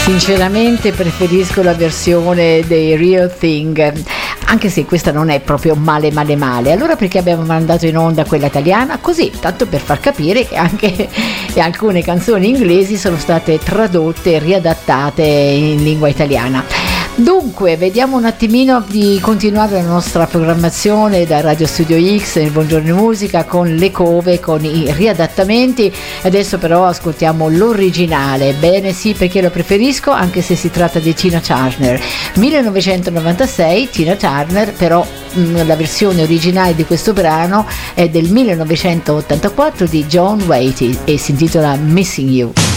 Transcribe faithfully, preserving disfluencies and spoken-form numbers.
Sinceramente preferisco la versione dei Real Thing, anche se questa non è proprio male male male. Allora perché abbiamo mandato in onda quella italiana? Così, tanto per far capire che anche alcune canzoni inglesi sono state tradotte e riadattate in lingua italiana. Dunque, vediamo un attimino di continuare la nostra programmazione da Radio Studio X nel Buongiorno Musica con le cover, con i riadattamenti. Adesso però ascoltiamo l'originale. Bene, sì, perché lo preferisco, anche se si tratta di Tina Turner. millenovecentonovantasei, Tina Turner, però mh, la versione originale di questo brano è del millenovecentottantaquattro di John Waite e si intitola Missing You.